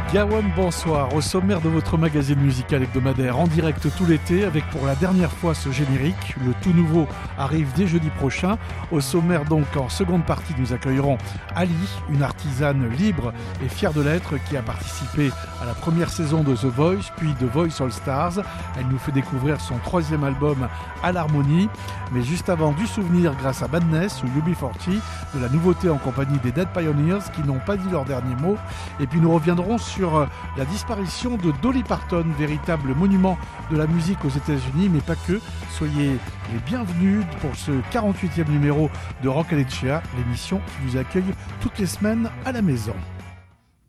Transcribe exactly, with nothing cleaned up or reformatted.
Gawan, bonsoir. Au sommaire de votre magazine musical hebdomadaire en direct tout l'été avec pour la dernière fois ce générique. Le tout nouveau arrive dès jeudi prochain. Au sommaire donc en seconde partie nous accueillerons Ali, une artisane libre et fière de l'être qui a participé à la première saison de The Voice puis de Voice All Stars. Elle nous fait découvrir son troisième album à l'harmonie. Mais juste avant du souvenir grâce à Madness ou U B quarante, de la nouveauté en compagnie des Dead Pioneers qui n'ont pas dit leur dernier mot. Et puis nous reviendrons sur la disparition de Dolly Parton, véritable monument de la musique aux États-Unis, mais pas que. Soyez les bienvenus pour ce quarante-huitième numéro de Rock Alecchia, l'émission qui vous accueille toutes les semaines à la maison.